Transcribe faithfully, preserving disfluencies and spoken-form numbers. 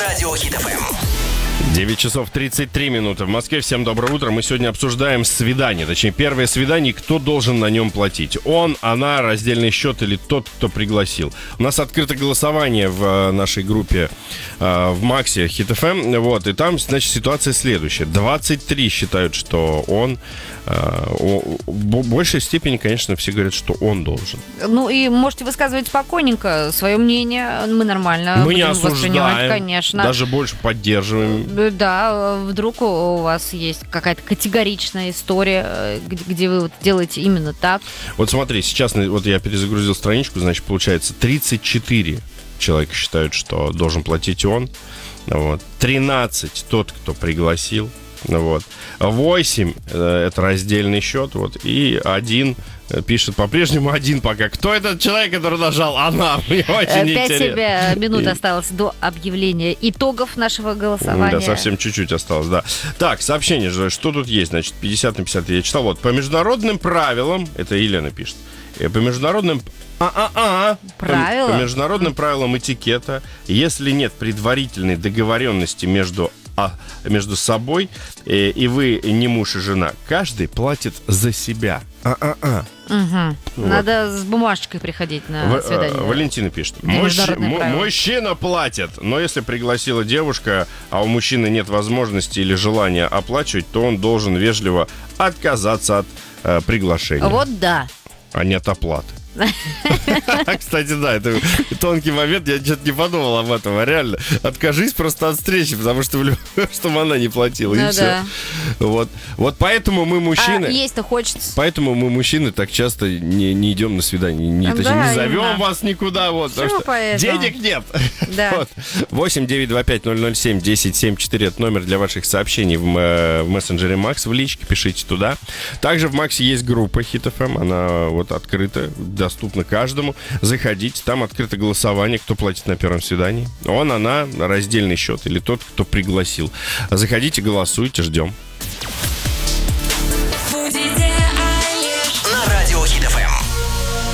Радио Хит эф эм. девять часов тридцать три минуты в Москве. Всем доброе утро. Мы сегодня обсуждаем свидание. Точнее, первое свидание. Кто должен на нем платить? Он, она, раздельный счет или тот, кто пригласил? У нас открыто голосование в нашей группе в Максе Хит эф эм. Вот, и там, значит, ситуация следующая. двадцать три считают, что он. В большей степени, конечно, все говорят, что он должен. Ну и можете высказывать спокойненько свое мнение. Мы нормально Мы будем не осуждаем, воспринимать, конечно. Даже больше поддерживаем. Да, вдруг у вас есть какая-то категоричная история, где вы вот делаете именно так. Вот смотри, сейчас вот я перезагрузил страничку, значит, получается тридцать четыре человека считают, что должен платить он. Вот. тринадцать тот, кто пригласил. Вот. восемь это раздельный счет. Вот. И один пишет по-прежнему один пока. Кто этот человек, который нажал? Она. Мне очень интересно. Пять минут осталось до объявления итогов нашего голосования. Да, совсем чуть-чуть осталось, да. Так, сообщение же, что тут есть? Значит, пятьдесят на пятьдесят я читал. Вот, по международным правилам, это Елена пишет, по международным А-а-а. Правила? По, по международным правилам этикета, если нет предварительной договоренности между А, между собой, э, и вы не муж и жена, каждый платит за себя. А-а-а. Угу. Вот. Надо с бумажечкой приходить на В, свидание. э, Валентина пишет. Да, Мужч... международные правила. Мужчина платит, но если пригласила девушка, а у мужчины нет возможности или желания оплачивать, то он должен вежливо отказаться от э, приглашения. Вот да. А не от оплаты. Кстати, да, это тонкий момент, я что-то не подумал об этом, а реально, откажись просто от встречи, потому что, чтобы она не платила, ну, и все. Да. Вот. Вот поэтому мы, мужчины... А есть-то хочется. Поэтому мы, мужчины, так часто не, не идем на свидание, не, Да, точнее, не зовем именно. вас никуда, вот, потому что поэтому? денег нет. Да. Вот. восемь девятьсот двадцать пять ноль ноль семь десять семьдесят четыре это номер для ваших сообщений в, в мессенджере Макс, в личке, пишите туда. Также в Максе есть группа Хит эф эм, она вот открыта, доступна каждому. Заходите, там открыто голосование, кто платит на первом свидании. Он, она, раздельный счет или тот, кто пригласил. Заходите, голосуйте, ждем. На Радио Хит эф эм.